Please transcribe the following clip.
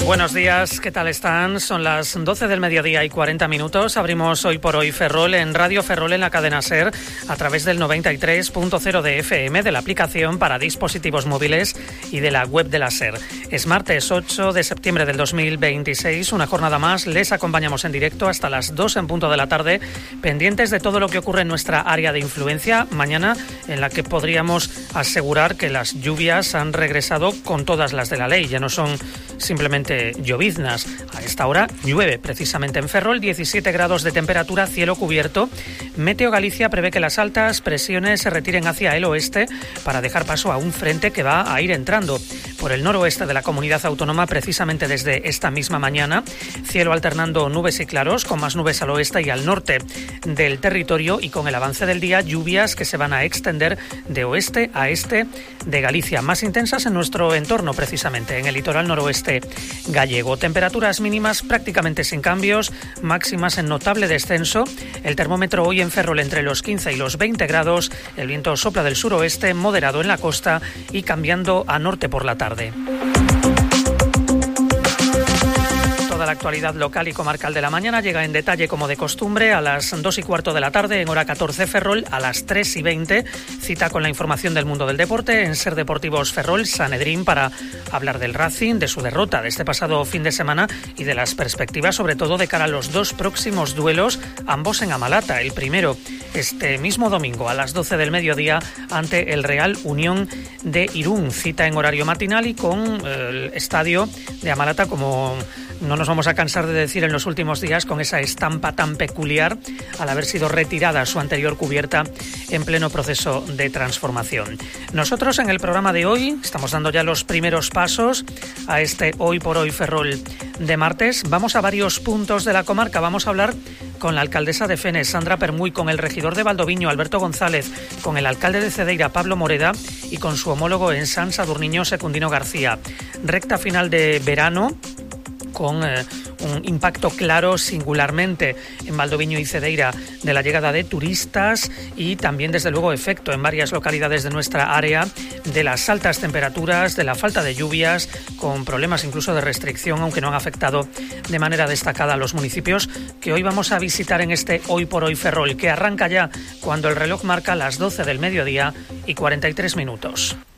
Buenos días, ¿qué tal están? Son las 12 del mediodía y 40 minutos. Abrimos Hoy por Hoy Ferrol en Radio Ferrol en la cadena SER a través del 93.0 de FM, de la aplicación para dispositivos móviles y de la web de la SER. Es martes 8 de septiembre del 2026, una jornada más. Les acompañamos en directo hasta las 2 en punto de la tarde, pendientes de todo lo que ocurre en nuestra área de influencia. Mañana, en la que podríamos asegurar que las lluvias han regresado con todas las de la ley. Ya no son simplemente lloviznas. A esta hora llueve precisamente en Ferrol, 17 grados de temperatura, cielo cubierto. Meteo Galicia prevé que las altas presiones se retiren hacia el oeste para dejar paso a un frente que va a ir entrando por el noroeste de la comunidad autónoma precisamente desde esta misma mañana. Cielo alternando nubes y claros, con más nubes al oeste y al norte del territorio, y con el avance del día lluvias que se van a extender de oeste a este de Galicia, más intensas en nuestro entorno precisamente, en el litoral noroeste gallego. Temperaturas mínimas prácticamente sin cambios, máximas en notable descenso. El termómetro hoy en Ferrol entre los 15 y los 20 grados. El viento sopla del suroeste, moderado en la costa y cambiando a norte por la tarde. Toda la actualidad local y comarcal de la mañana llega en detalle, como de costumbre, a las 2:15 de la tarde, en hora 14 Ferrol, a las 3:20, cita con la información del mundo del deporte en SER Deportivos Ferrol Sanedrín, para hablar del Racing, de su derrota de este pasado fin de semana y de las perspectivas, sobre todo de cara a los dos próximos duelos, ambos en Amalata. El primero este mismo domingo a las 12 del mediodía ante el Real Unión de Irún, cita en horario matinal y con el estadio de Amalata, como no nos vamos a cansar de decir en los últimos días, con esa estampa tan peculiar al haber sido retirada su anterior cubierta en pleno proceso de transformación. Nosotros en el programa de hoy estamos dando ya los primeros pasos a este Hoy por Hoy Ferrol de martes. Vamos a varios puntos de la comarca. Vamos a hablar con la alcaldesa de Fene, Sandra Permuy, con el regidor de Valdoviño, Alberto González, con el alcalde de Cedeira, Pablo Moreda, y con su homólogo en San Sadurniño, Secundino García. Recta final de verano, con un impacto claro singularmente en Valdoviño y Cedeira de la llegada de turistas, y también desde luego efecto en varias localidades de nuestra área de las altas temperaturas, de la falta de lluvias, con problemas incluso de restricción, aunque no han afectado de manera destacada a los municipios que hoy vamos a visitar en este Hoy por Hoy Ferrol, que arranca ya cuando el reloj marca las 12 del mediodía y 43 minutos.